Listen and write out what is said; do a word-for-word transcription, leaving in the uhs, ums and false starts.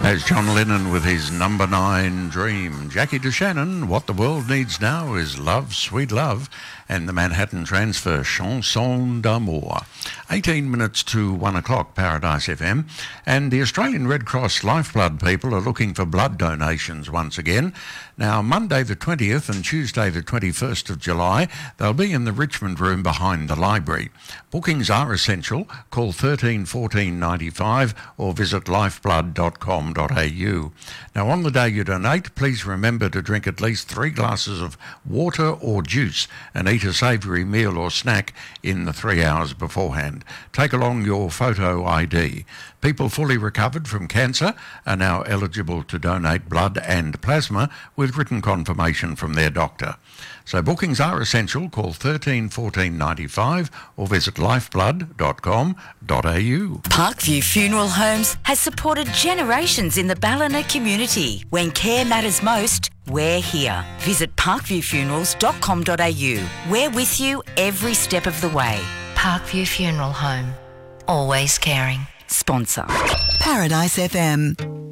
There's John Lennon with his number nine dream. Jackie DeShannon, what the world needs now is love, sweet love, and the Manhattan Transfer, Chanson d'amour. eighteen minutes to one o'clock, Paradise F M. And the Australian Red Cross Lifeblood people are looking for blood donations once again. Now, Monday the twentieth and Tuesday the twenty-first of July, they'll be in the Richmond room behind the library. Bookings are essential. Call thirteen fourteen ninety-five or visit lifeblood dot com dot a u. Now, on the day you donate, please remember to drink at least three glasses of water or juice and eat a savoury meal or snack in the three hours beforehand. Take along your photo I D. People fully recovered from cancer are now eligible to donate blood and plasma with written confirmation from their doctor. So bookings are essential. Call thirteen fourteen ninety-five or visit lifeblood dot com dot a u. Parkview Funeral Homes has supported generations in the Ballina community. When care matters most, we're here. Visit parkview funerals dot com dot a u. We're with you every step of the way. Parkview Funeral Home. Always caring. Sponsor. Paradise F M.